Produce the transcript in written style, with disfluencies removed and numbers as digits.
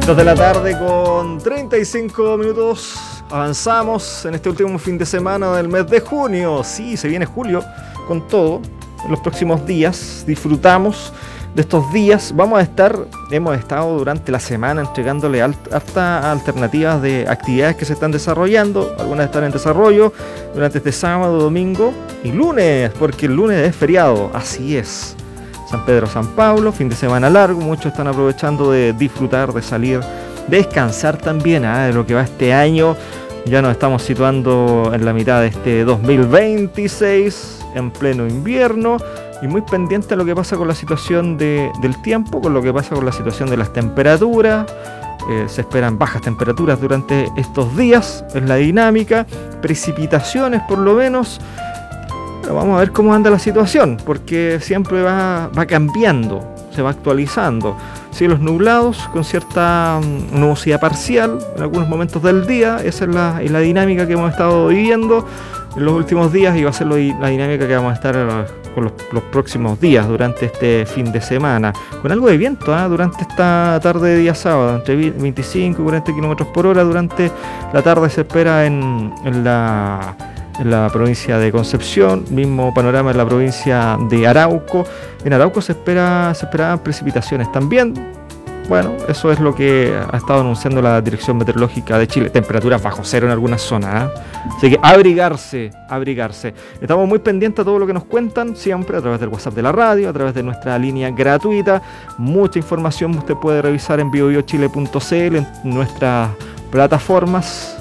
2 de la tarde con 35 minutos. Avanzamos en este último fin de semana del mes de junio. Sí, se viene julio con todo. En los próximos días disfrutamos de estos días. Hemos estado durante la semana entregándole hartas alternativas de actividades que se están desarrollando. Algunas están en desarrollo durante este sábado, domingo y lunes, porque el lunes es feriado. Así es. San Pedro, San Pablo, fin de semana largo. Muchos están aprovechando de disfrutar, de salir, de descansar también de lo que va este año. Ya nos estamos situando en la mitad de este 2026, en pleno invierno, y muy pendiente a lo que pasa con la situación del tiempo, con lo que pasa con la situación de las temperaturas. Se esperan bajas temperaturas durante estos días, es la dinámica, precipitaciones por lo menos. Pero vamos a ver cómo anda la situación, porque siempre va cambiando, se va actualizando. Cielos nublados con cierta nubosidad parcial en algunos momentos del día. Esa es la dinámica que hemos estado viviendo en los últimos días, y va a ser la dinámica que vamos a estar con los próximos días durante este fin de semana, con algo de viento durante esta tarde de día sábado, entre 25 y 40 kilómetros por hora. Durante la tarde se espera en la provincia de Concepción, mismo panorama en la provincia de Arauco. En Arauco se esperaban precipitaciones también. Bueno, eso es lo que ha estado anunciando la Dirección Meteorológica de Chile. Temperaturas bajo cero en algunas zonas, Así que abrigarse. Estamos muy pendientes a todo lo que nos cuentan, siempre a través del WhatsApp de la radio, a través de nuestra línea gratuita. Mucha información usted puede revisar en biobiochile.cl, en nuestras plataformas